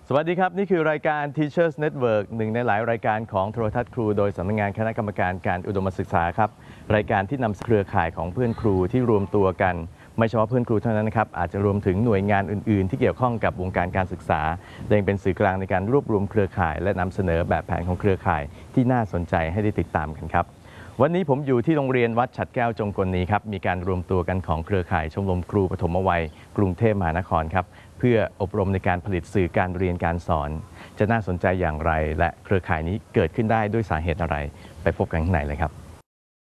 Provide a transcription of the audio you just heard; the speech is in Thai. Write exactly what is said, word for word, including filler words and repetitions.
สวัสดีครับนี่คือรายการ Teachers Network หนึ่งในหลายรายการของโทรทัศน์ครูโดยสำนักงานคณะกรรมการการอุดมศึกษาครับรายการที่นำเครือข่ายของเพื่อนครูที่รวมตัวกันไม่เฉพาะเพื่อนครูเท่านั้นนะครับอาจจะรวมถึงหน่วยงานอื่นๆที่เกี่ยวข้องกับวงการการศึกษาและยังเป็นสื่อกลางในการรวบรวมเครือข่ายและนำเสนอแบบแผนของเครือข่ายที่น่าสนใจให้ได้ติดตามกันครับวันนี้ผมอยู่ที่โรงเรียนวัดฉัตรแก้วจงกลนีครับมีการรวมตัวกันของเครือข่ายชมรมครูปฐมวัยกรุงเทพมหานครครับเพื่ออบรมในการผลิตสื่อการเรียนการสอนจะน่าสนใจอย่างไรและเครือข่ายนี้เกิดขึ้นได้ด้วยสาเหตุอะไรไปพบกันข้างในเลยครับ